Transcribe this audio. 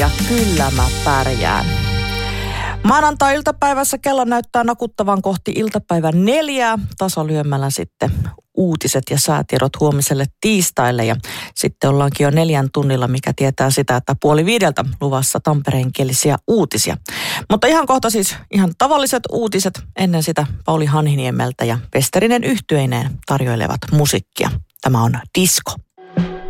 Ja kyllä mä pärjään. Maanantai-iltapäivässä kello näyttää nakuttavan kohti iltapäivän 4. Tasalyömällä sitten uutiset ja säätiedot huomiselle tiistaille. Ja sitten ollaankin jo 4 tunnilla, mikä tietää sitä, että 4:30 luvassa tampereenkielisiä uutisia. Mutta ihan kohta siis ihan tavalliset uutiset. Ennen sitä Pauli Hanhiniemeltä ja Westerinen yhtyeineen tarjoilevat musiikkia. Tämä on Disco.